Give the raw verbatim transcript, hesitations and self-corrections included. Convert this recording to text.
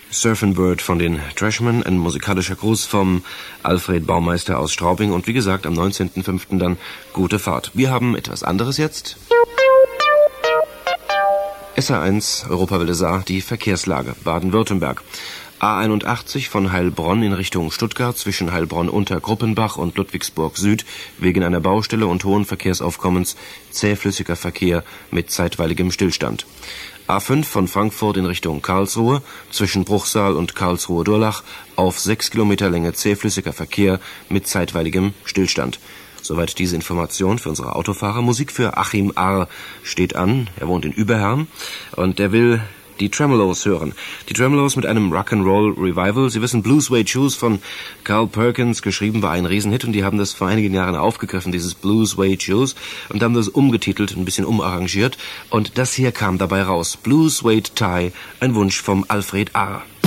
Surfin' Bird von den Trashmen, ein musikalischer Gruß vom Alfred Baumeister aus Straubing und wie gesagt am neunzehnten fünften dann gute Fahrt. Wir haben etwas anderes jetzt. S R eins, Europawelle Saar, die Verkehrslage, Baden-Württemberg. A einundachtzig von Heilbronn in Richtung Stuttgart zwischen Heilbronn-Untergruppenbach und Ludwigsburg Süd wegen einer Baustelle und hohen Verkehrsaufkommens zähflüssiger Verkehr mit zeitweiligem Stillstand. A fünf von Frankfurt in Richtung Karlsruhe zwischen Bruchsal und Karlsruhe-Durlach auf sechs Kilometer Länge zähflüssiger Verkehr mit zeitweiligem Stillstand. Soweit diese Information für unsere Autofahrer. Musik für Achim Arr steht an. Er wohnt in Überherm und er will die Tremolos hören. Die Tremolos mit einem Rock'n'Roll Revival. Sie wissen, Blue Suede Shoes von Carl Perkins, geschrieben war ein Riesenhit und die haben das vor einigen Jahren aufgegriffen, dieses Blue Suede Shoes, und haben das umgetitelt, ein bisschen umarrangiert und das hier kam dabei raus. Blue Suede Tie, ein Wunsch vom Alfred Arr.